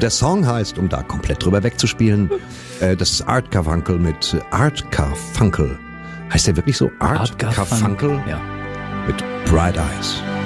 Der Song heißt, um da komplett drüber wegzuspielen, das ist Art Garfunkel mit Art Garfunkel. Heißt der wirklich so? Art Garfunkel? Ja. Mit Bright Eyes.